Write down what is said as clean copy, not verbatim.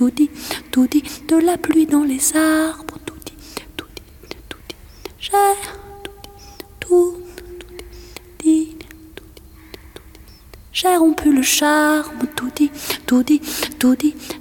tout dit, de la pluie dans les arbres, tout dit, j'ai tout dit, j'ai rompu le charme, tout dit,